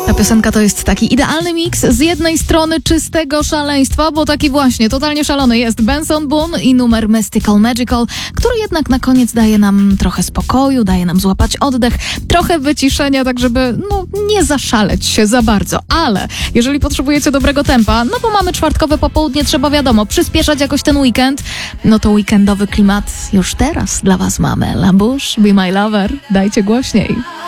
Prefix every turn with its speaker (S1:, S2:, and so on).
S1: Ta piosenka to jest taki idealny miks z jednej strony czystego szaleństwa, bo taki właśnie totalnie szalony jest Benson Boone i numer Mystical Magical, który jednak na koniec daje nam trochę spokoju, daje nam złapać oddech, trochę wyciszenia, tak żeby nie zaszaleć się za bardzo. Ale jeżeli potrzebujecie dobrego tempa, no bo mamy czwartkowe popołudnie, trzeba wiadomo, przyspieszać jakoś ten weekend, no to weekendowy klimat już teraz dla was mamy. La Bouche, Be My Lover, dajcie głośniej.